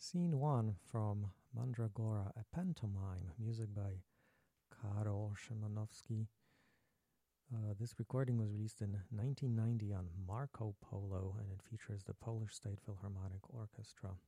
Scene 1 from Mandragora, a pantomime, music by Karol Szymanowski. This recording was released in 1990 on Marco Polo, and it features the Polish State Philharmonic Orchestra.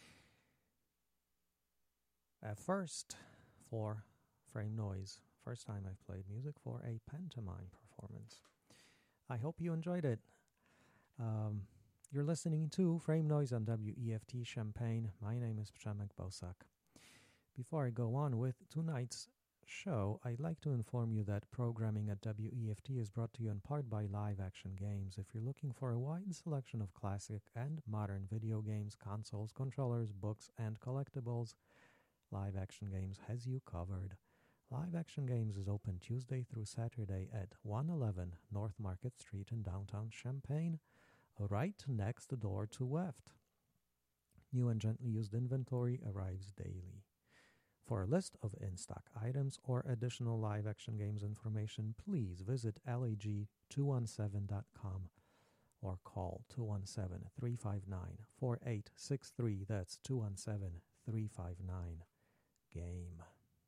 At first, for Frame Noise, first time I've played music for a pantomime performance. I hope you enjoyed it. You're listening to Frame Noise on WEFT Champaign. My name is Przemek Bosak. Before I go on with tonight's show, I'd like to inform you that programming at WEFT is brought to you in part by Live Action Games. If you're looking for a wide selection of classic and modern video games, consoles, controllers, books, and collectibles, Live Action Games has you covered. Live Action Games is open Tuesday through Saturday at 111 North Market Street in downtown Champaign, right next door to WEFT. New and gently used inventory arrives daily. For a list of in-stock items or additional Live Action Games information, please visit lag217.com or call 217-359-4863. That's 217-359-GAME.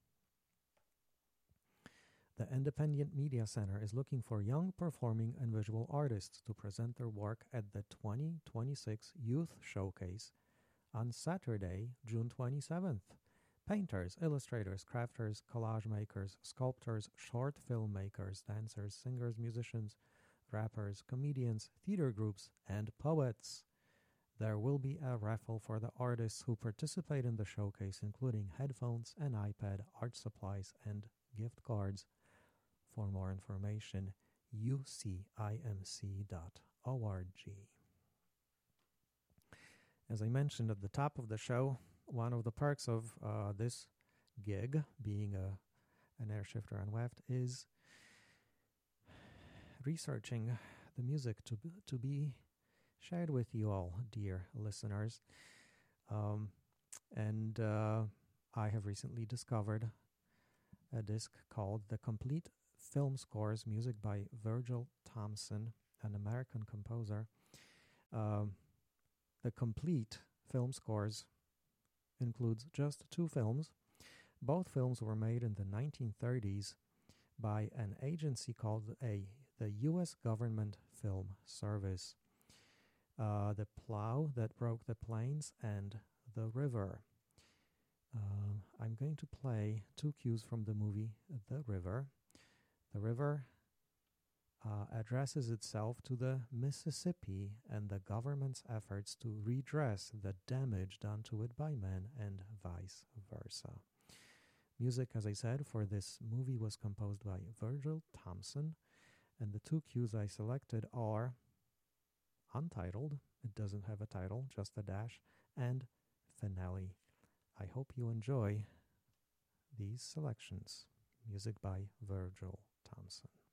The Independent Media Center is looking for young performing and visual artists to present their work at the 2026 Youth Showcase on Saturday, June 27th. Painters, illustrators, crafters, collage makers, sculptors, short film makers, dancers, singers, musicians, rappers, comedians, theater groups, and poets. There will be a raffle for the artists who participate in the showcase, including headphones, an iPad, art supplies, and gift cards. For more information, ucimc.org. As I mentioned at the top of the show, one of the perks of this gig, being an airshifter on WEFT, is researching the music to be shared with you all, dear listeners. And I have recently discovered a disc called The Complete Film Scores, music by Virgil Thomson, an American composer. The Complete Film Scores includes just 2 films. Both films were made in the 1930s by an agency called the U.S. Government Film Service. The Plow That Broke the Plains and The River. I'm going to play 2 cues from the movie The River. The river addresses itself to the Mississippi and the government's efforts to redress the damage done to it by men and vice versa. Music, as I said, for this movie was composed by Virgil Thomson, and the 2 cues I selected are Untitled, it doesn't have a title, just a dash, and Finale. I hope you enjoy these selections. Music by Virgil Thomson.